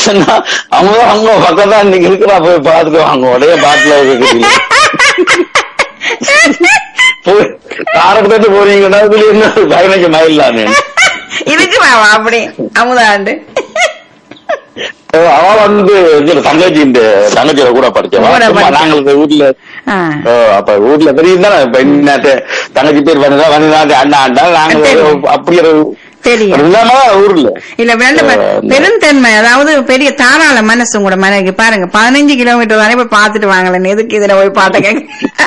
சொன்னா அவங்க பக்கம் தான் இன்னைக்கு இருக்கிறா, போய் பாத்துட்டு வாங்க. உடைய பாட்டுல போய் காரப்பட்டு போறீங்கன்னா என்ன 15 மைல் தானே இருக்குமாவா அப்படி அமுதாண்டு? அவ வந்து தங்கச்சியோட கூட படிச்சவா. நாங்களுக்கு வீட்டுல அப்ப வீட்டுல தெரியும் தானே, இப்ப என்ன தங்கச்சி பேர் வந்தாட்டு அண்ணா ஆண்டா நாங்க அப்படி ஊர்ல இல்ல பெருந்தன்மை, அதாவது பெரிய தாராள மனசு கூட மனைவி. பாருங்க 15 கிலோமீட்டர் தானே போய் பாத்துட்டு வாங்கல, எதுக்கு இதுல போய் பாட்ட கேட்க.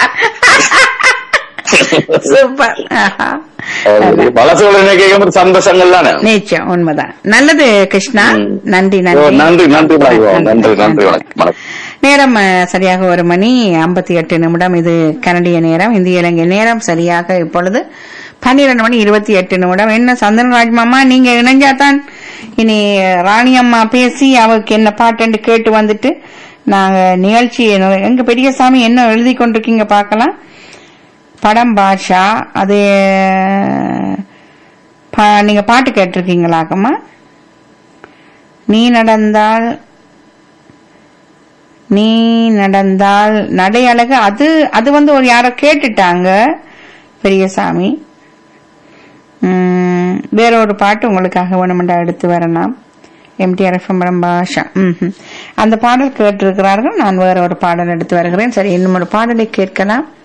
சூப்பர். சந்தோஷங்கள் தானே, நிச்சயம் உண்மைதான். நல்லது கிருஷ்ணா, நன்றி நன்றி நன்றி நன்றி நன்றி நன்றி. நேரம் சரியாக 1:58. இது கனடிய நேரம். இந்திய இலங்கை நேரம் சரியாக இப்பொழுது 12:28. என்ன சந்திரராஜ் மாமா, நீங்க இணைஞ்சாதான் இனி ராணி அம்மா பேசி அவருக்கு என்ன பாட்டு கேட்டு வந்துட்டு நாங்க நிகழ்ச்சி. எங்க பெரியசாமி என்ன எழுதி கொண்டிருக்கீங்க பாக்கலாம். படம் பாஷா, அது நீங்க பாட்டு கேட்டிருக்கீங்களாக்கம்மா? நீ நடந்தால் நடை அழகு, அது வந்து ஒரு யாரோ கேட்டுட்டாங்க பெரியசாமி. வேற ஒரு பாட்டு உங்களுக்காக வேணுமெண்டா எடுத்து வரலாம். எம்டிஆர் படம் பாஷா, அந்த பாடல் கேட்டிருக்கிறார்கள். நான் வேற ஒரு பாடல் எடுத்து வருகிறேன். சரி, இன்னும் ஒரு பாடலை கேட்கலாம்.